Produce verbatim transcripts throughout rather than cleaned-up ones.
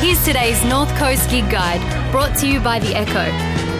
Here's today's North Coast Gig Guide, brought to you by The Echo.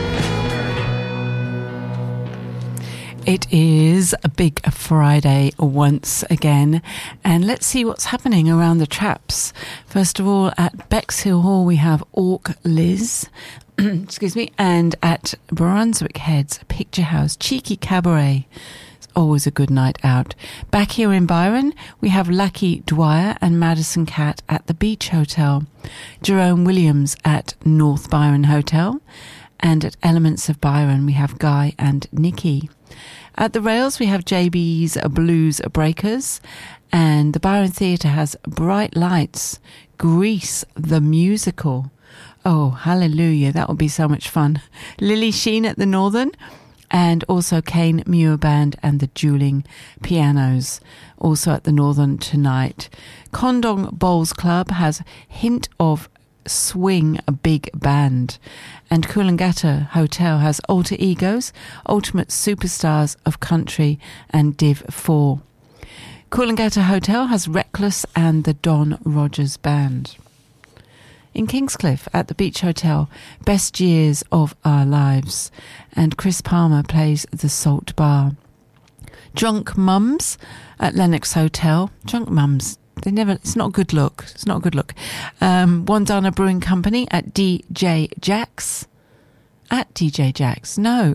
It is a big Friday once again, and let's see what's happening around the traps. First of all, at Bexhill Hall we have Orc Liz, excuse me, and at Brunswick Heads Picture House Cheeky Cabaret. It's always a good night out. Back here in Byron we have Lucky Dwyer and Madison Cat at the Beach Hotel, Jerome Williams at North Byron Hotel, and at Elements of Byron we have Guy and Nikki. At the Rails, we have J B's Blues Breakers, and the Byron Theatre has Bright Lights, Grease the Musical. Oh, hallelujah, that will be so much fun. Lily Sheen at the Northern, and also Kane Muir Band and the Dueling Pianos, also at the Northern tonight. Condong Bowls Club has Hint of Swing a Big Band, and Coolangatta Hotel has Alter Egos, Ultimate Superstars of Country, and Div four. Coolangatta Hotel has Reckless and the Don Rogers Band. In Kingscliff at the Beach Hotel, Best Years of Our Lives, and Chris Palmer plays the Salt Bar. Drunk Mums at Lennox Hotel. Drunk Mums, They never. It's not a good look. It's not a good look. Um, Wandana Brewing Company at D J Jack's. At D J Jack's. No.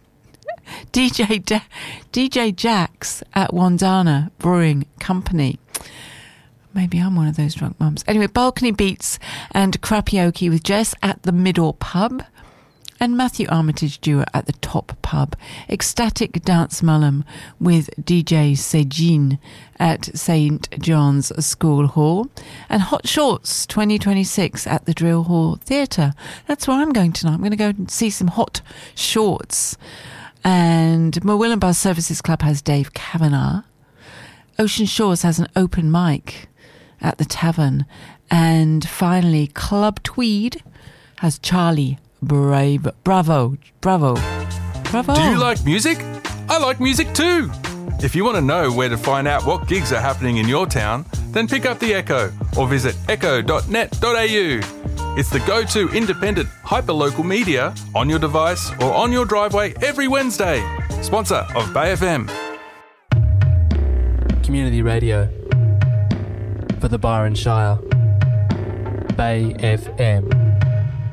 D J da- D J Jack's at Wandana Brewing Company. Maybe I'm one of those drunk mums. Anyway, Balcony Beats and Crapioke with Jess at the Middle Pub. And Matthew Armitage Duo at the Top Pub. Ecstatic Dance Mullum with D J Sejin at Saint John's School Hall. And Hot Shorts twenty twenty-six at the Drill Hall Theatre. That's where I'm going tonight. I'm going to go and see some Hot Shorts. And Merwillan Bus Services Club has Dave Kavanagh. Ocean Shores has an open mic at the Tavern. And finally, Club Tweed has Charlie Brave. Bravo. Bravo. Bravo. Do you like music? I like music too. If you want to know where to find out what gigs are happening in your town, then pick up The Echo or visit echo dot net dot a u. It's the go-to independent hyper-local media on your device or on your driveway every Wednesday. Sponsor of Bay F M. Community radio for the Byron Shire. Bay F M.